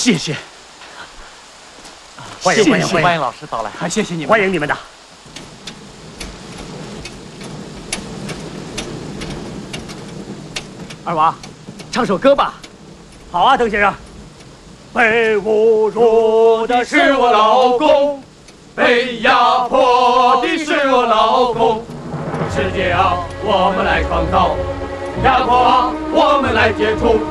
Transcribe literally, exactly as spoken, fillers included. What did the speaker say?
谢谢， 欢迎欢迎欢迎老师到来， 还谢谢你们， 欢迎你们的。 二娃，唱首歌吧。 好啊，邓先生。 被侮辱的是我老公，被压迫的是我老公。世界啊，我们来创造；压迫啊，我们来解除。